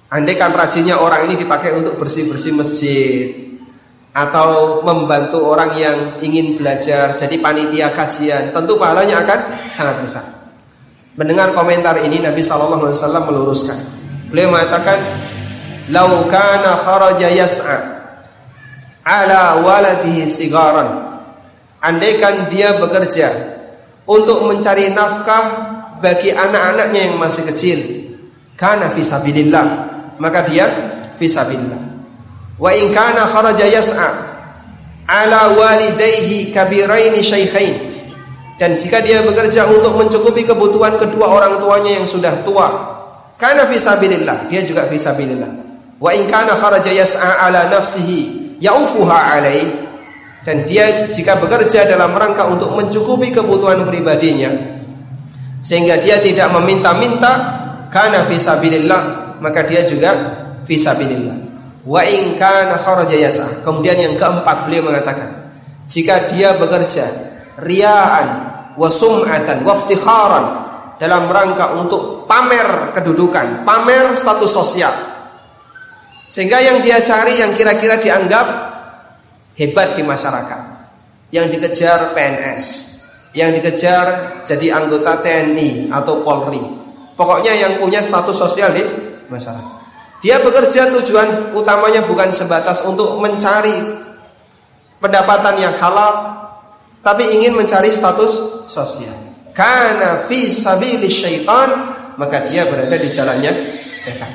Andaikan rajinnya orang ini dipakai untuk bersih-bersih masjid atau membantu orang yang ingin belajar jadi panitia kajian, tentu pahalanya akan sangat besar. Mendengar komentar ini Nabi SAW meluruskan. Beliau mengatakan, "Lau kana kharaja yas'a ala waladihi sigaran." Andaikan dia bekerja untuk mencari nafkah bagi anak-anaknya yang masih kecil, kana fisabilillah, maka dia fisabilillah. Wa in kana kharaja yas'a ala walidayhi kabiraini syaikhain, dan jika dia bekerja untuk mencukupi kebutuhan kedua orang tuanya yang sudah tua, kana fisabilillah, dia juga fisabilillah. Wa in kana kharaja yas'a ala nafsihi yaufuha alaih, dan dia jika bekerja dalam rangka untuk mencukupi kebutuhan pribadinya sehingga dia tidak meminta-minta, kana fisabilillah, maka dia juga fisabilillah. Wa in kana kharaja yas'a. Kemudian yang keempat beliau mengatakan, jika dia bekerja riyaan wa sum'atan wa iftikharan, dalam rangka untuk pamer kedudukan, pamer status sosial, sehingga yang dia cari yang kira-kira dianggap hebat di masyarakat, yang dikejar PNS, yang dikejar jadi anggota TNI atau Polri, pokoknya yang punya status sosial di masyarakat. Dia bekerja tujuan utamanya bukan sebatas untuk mencari pendapatan yang halal, tapi ingin mencari status sosial. Kana fi sabilis syaitan, maka dia berada di jalannya setan.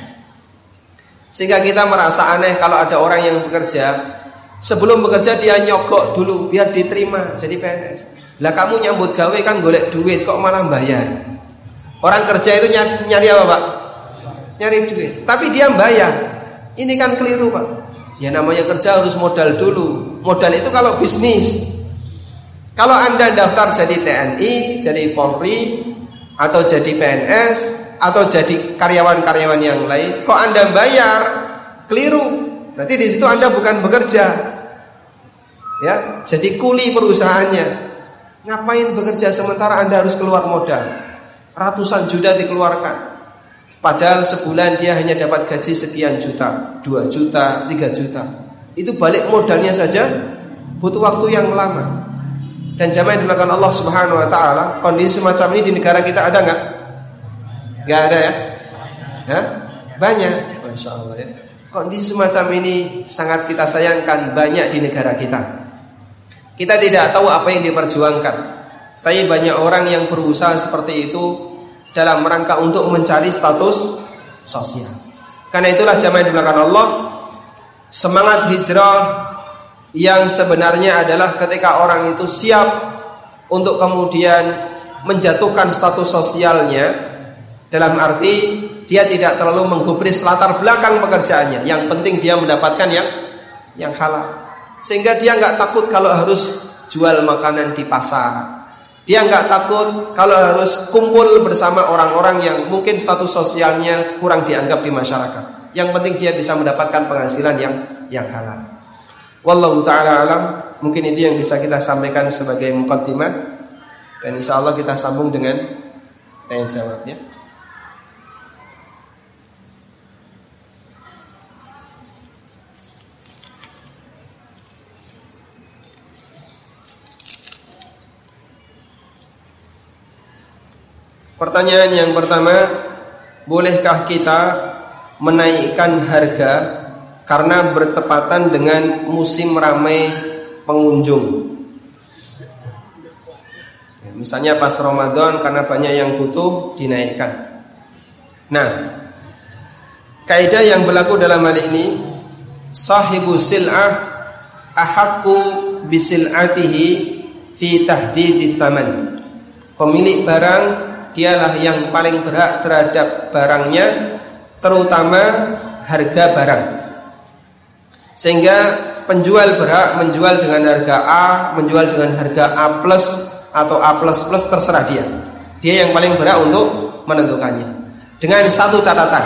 Sehingga kita merasa aneh kalau ada orang yang bekerja, sebelum bekerja dia nyogok dulu biar diterima jadi PNS. Lah kamu nyambut gawe kan golek duit, kok malah bayar? Orang kerja itu nyari apa, Pak? Nyari duit, tapi dia bayar. Ini kan keliru, Pak. Ya namanya kerja harus modal dulu. Modal itu kalau bisnis. Kalau Anda daftar jadi TNI, jadi Polri, atau jadi PNS, atau jadi karyawan-karyawan yang lain, kok Anda bayar? Keliru. Nanti di situ Anda bukan bekerja, ya, jadi kuli perusahaannya. Ngapain bekerja sementara Anda harus keluar modal ratusan juta dikeluarkan, padahal sebulan dia hanya dapat gaji sekian juta, 2 juta, 3 juta. Itu balik modalnya saja butuh waktu yang lama. Dan jamaah yang dimakan Allah Subhanahu wa taala, kondisi semacam ini di negara kita ada enggak? Enggak ada ya? Hah? Banyak. Masya Allah ya. Kondisi semacam ini sangat kita sayangkan banyak di negara kita. Kita tidak tahu apa yang diperjuangkan, tapi banyak orang yang berusaha seperti itu dalam rangka untuk mencari status sosial. Karena itulah jamaah di belakang Allah, semangat hijrah yang sebenarnya adalah ketika orang itu siap untuk kemudian menjatuhkan status sosialnya, dalam arti dia tidak terlalu menggubris latar belakang pekerjaannya. Yang penting dia mendapatkan yang halal, sehingga dia nggak takut kalau harus jual makanan di pasar. Dia nggak takut kalau harus kumpul bersama orang-orang yang mungkin status sosialnya kurang dianggap di masyarakat. Yang penting dia bisa mendapatkan penghasilan yang halal. Wallahu ta'ala alam. Mungkin itu yang bisa kita sampaikan sebagai muqaddimah, dan insya Allah kita sambung dengan tanya jawabnya. Pertanyaan yang pertama, bolehkah kita menaikkan harga karena bertepatan dengan musim ramai pengunjung? Ya, misalnya pas Ramadan karena banyak yang butuh dinaikkan. Nah, kaidah yang berlaku dalam hal ini, sahibu sil'ah ahaqqu bisil'atihi fi tahdidis tsaman. Pemilik barang dialah yang paling berhak terhadap barangnya, terutama harga barang. Sehingga penjual berhak menjual dengan harga A, menjual dengan harga A plus atau A plus plus, terserah dia. Dia yang paling berhak untuk menentukannya. Dengan satu catatan.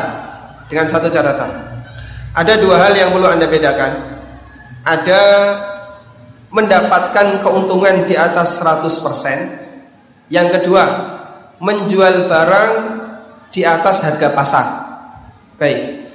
Ada dua hal yang perlu Anda bedakan. Ada mendapatkan keuntungan di atas 100%. Yang kedua, menjual barang di atas harga pasar. Baik,